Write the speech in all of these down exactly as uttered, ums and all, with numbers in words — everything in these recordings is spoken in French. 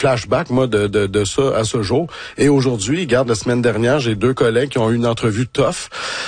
flashbacks, moi, de, de, de ça à ce jour. Et aujourd'hui, regarde, la semaine dernière, j'ai deux collègues qui ont eu une entrevue tough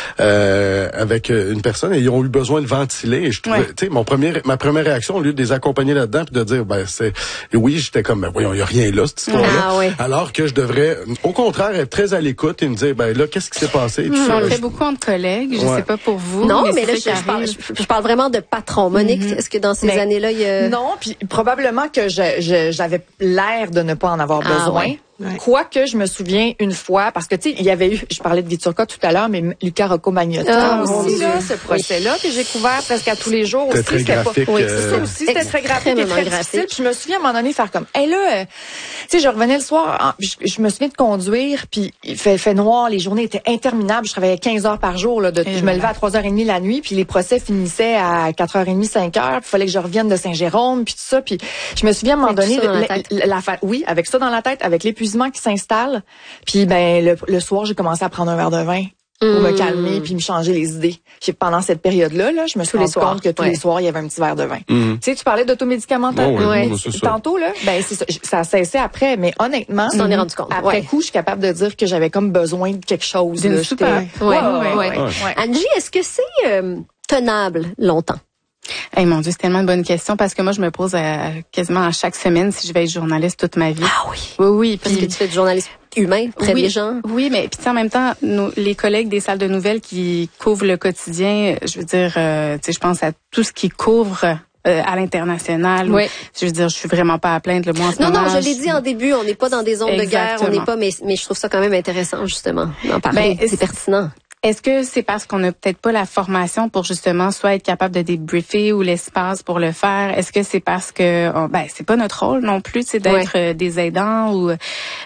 euh, avec une personne et ils ont eu besoin de ventiler. Et je trouvais, ouais. tu sais, mon premier, ma première réaction, au lieu de les accompagner là-dedans puis de dire, ben, c'est, oui, j'étais comme, ben, voyons, il y a rien là, cette histoire-là. Ah, oui. Alors que je devrais, au contraire, être très à l'écoute et me dire, ben, là, qu'est-ce qui s'est passé? Mmh, on le fait beaucoup entre collègues. Je ouais. sais pas pour vous. Non, mais, mais là, je, je, parle, je, je parle vraiment de patron. Monique, mm-hmm. est-ce que dans ces mais années-là, il y a... Non, puis probablement que je, je, j'avais l'air de ne pas en avoir ah, besoin. Ouais. Ouais. Quoique je me souviens une fois, parce que tu sais, il y avait eu, je parlais de Viturca tout à l'heure, mais Luca Rocco-Magnotta oh, aussi, là, ce procès-là que j'ai couvert presque à tous les jours aussi. C'était très graphique. Pas, oui, euh... ça aussi, c'était très graphique et très difficile. Puis je me souviens à un moment donné faire comme, hé hey, là, euh, tu sais, je revenais le soir, je, je me souviens de conduire, puis il fait, fait noir, les journées étaient interminables, je travaillais quinze heures par jour, là, de, je me levais à trois heures trente la nuit, puis les procès finissaient à quatre heures trente, cinq heures, puis il fallait que je revienne de Saint-Jérôme, puis tout ça, puis je me souviens à un moment donné, la, la, la, la, oui, avec ça dans la tête, avec l'épuisement qui s'installe. Puis ben le, le soir, j'ai commencé à prendre un verre de vin pour mmh. me calmer puis me changer les idées. Puis pendant cette période-là, là, je me suis rendu compte que tous ouais. les soirs, il y avait un petit verre de vin. Mmh. Tu sais, tu parlais d'automédicamentation. Oh, ouais, ouais. non, Tantôt là, ben c'est ça, ça cessait après, mais honnêtement, on est rendu compte. Après ouais. coup, je suis capable de dire que j'avais comme besoin de quelque chose. D'une là, super. Ouais, ouais, ouais, ouais. ouais. Angie, est-ce que c'est euh, tenable longtemps? Hey, mon Dieu, c'est tellement une bonne question parce que moi, je me pose à, quasiment à chaque semaine si je vais être journaliste toute ma vie. Ah oui. Oui, oui. Parce puis, que tu fais du journalisme humain, près oui, des gens. Oui, mais puis en même temps, nos, les collègues des salles de nouvelles qui couvrent le quotidien, je veux dire, euh, tu sais, je pense à tout ce qui couvre euh, à l'international. Oui. Je veux dire, je suis vraiment pas à plaindre le moi en ce Non, moment. non, je l'ai dit en début, on n'est pas dans des zones Exactement. de guerre, on n'est pas, mais, mais je trouve ça quand même intéressant, justement, d'en parler. Ben, c'est pertinent. Est-ce que c'est parce qu'on n'a peut-être pas la formation pour justement soit être capable de débriefer ou l'espace pour le faire? Est-ce que c'est parce que on, ben c'est pas notre rôle non plus, c'est d'être ouais. des aidants ou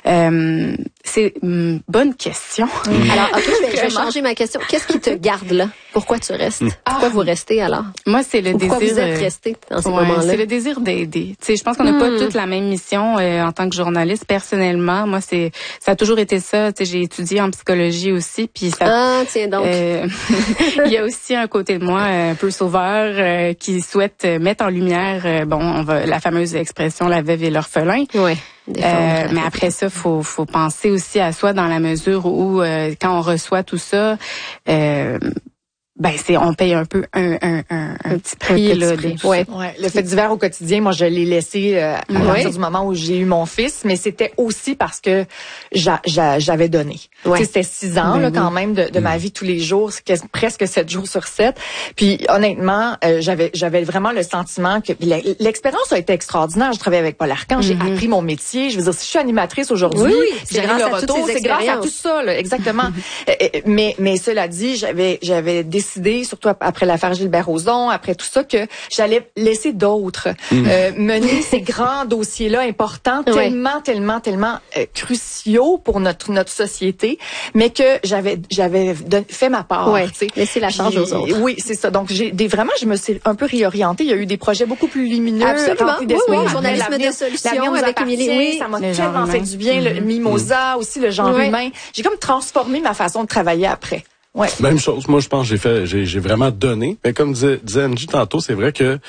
euh, c'est une bonne question. Mmh. Alors, ok, je vais, je vais changer ma question. Qu'est-ce qui te garde là? Pourquoi tu restes? Mmh. Pourquoi ah. vous restez alors? Moi, c'est le ou désir. Pourquoi vous êtes resté dans ces ouais, moments-là? C'est le désir d'aider. Tu sais, je pense qu'on n'a mmh. pas toute la même mission euh, en tant que journaliste. Personnellement, moi, c'est ça a toujours été ça. Tu sais, j'ai étudié en psychologie aussi, puis ça. Ah, tiens donc. Euh, il y a aussi un côté de moi un peu sauveur euh, qui souhaite mettre en lumière, euh, bon, on va la fameuse expression la veuve et l'orphelin. Oui. Euh, mais après ça, faut faut penser aussi à soi dans la mesure où euh, quand on reçoit tout ça. Euh, Ben c'est on paye un peu un un un, un petit prix, un petit là. Prix. Des... Ouais. ouais. Le fait divers au quotidien, moi je l'ai laissé euh, à ouais. partir du moment où j'ai eu mon fils, mais c'était aussi parce que j'a, j'a, j'avais donné. Ouais. C'était six ans ben là oui. quand même de, de mmh. ma vie tous les jours, c'est presque sept jours sur sept. Puis honnêtement, euh, j'avais j'avais vraiment le sentiment que l'expérience a été extraordinaire. Je travaillais avec Paul Arcand, mmh. j'ai appris mon métier. Je veux dire, si je suis animatrice aujourd'hui, oui, oui. c'est grâce à retour, c'est grâce à tout ça, là, exactement. mais mais cela dit, j'avais j'avais décidé décidé, surtout après l'affaire Gilbert Rozon, après tout ça, que j'allais laisser d'autres mmh. euh, mener ces grands dossiers-là importants, ouais. tellement, tellement, tellement euh, cruciaux pour notre notre société, mais que j'avais j'avais fait ma part. Ouais. Laisser la charge aux autres. Oui, c'est ça. Donc j'ai des vraiment, je me suis un peu réorientée. Il y a eu des projets beaucoup plus lumineux. Absolument. Oui, oui, oui, journalisme de solution avec Émilie. Oui. Ça m'a tellement fait du bien. Mmh. Le Mimosa mmh. aussi, le genre ouais. humain. J'ai comme transformé ma façon de travailler après. Ouais. Même chose. Moi, je pense que j'ai fait, j'ai, j'ai vraiment donné. Mais comme disait, disait Angie tantôt, c'est vrai que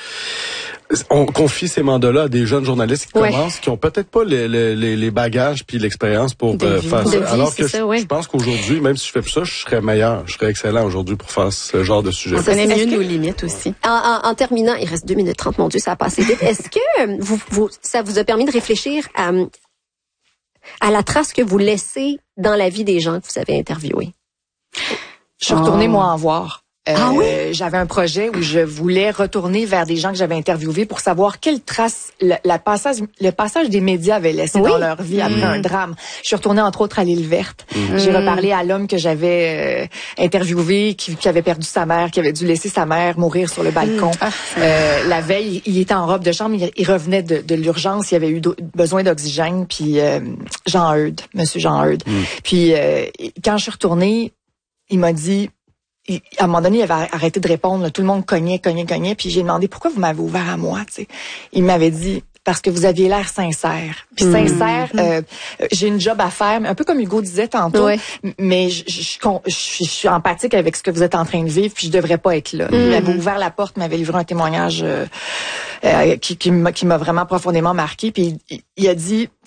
on confie ces mandats-là à des jeunes journalistes qui ouais. commencent, qui ont peut-être pas les, les, les bagages puis l'expérience pour euh, faire ça. Vie, Alors que ça, je, ouais. je pense qu'aujourd'hui, même si je fais plus ça, je serais meilleur, je serais excellent aujourd'hui pour faire ce genre de sujet. On connaît mieux nos limites aussi. En, en, en terminant, il reste deux minutes trente, mon Dieu, ça a passé vite. Est-ce que vous, vous, ça vous a permis de réfléchir à, à la trace que vous laissez dans la vie des gens que vous avez interviewés? Je suis retournée, oh. moi, en voir. Euh, ah oui? J'avais un projet où je voulais retourner vers des gens que j'avais interviewés pour savoir quelle trace le, la passage, le passage des médias avait laissé oui. dans leur vie après mmh. un drame. Je suis retournée, entre autres, à l'île verte. Mmh. J'ai reparlé à l'homme que j'avais euh, interviewé, qui, qui avait perdu sa mère, qui avait dû laisser sa mère mourir sur le balcon. Mmh. Ah. Euh, la veille, il était en robe de chambre, il, il revenait de, de l'urgence, il avait eu besoin d'oxygène, puis euh, Jean Eudes, Monsieur Jean Eudes. Mmh. Puis euh, quand je suis retournée, il m'a dit, il, à un moment donné, il avait arrêté de répondre. Là, tout le monde cognait, cognait, cognait. Puis j'ai demandé, pourquoi vous m'avez ouvert à moi? T'sais? Il m'avait dit, parce que vous aviez l'air sincère. Puis mmh. sincère, euh, j'ai une job à faire, un peu comme Hugo disait tantôt, ouais. mais je, je, je, je, je suis empathique avec ce que vous êtes en train de vivre, puis je devrais pas être là. Mmh. Il avait ouvert la porte, m'avait livré un témoignage euh, euh, qui, qui, m'a, qui m'a vraiment profondément marqué. Puis il, il a dit,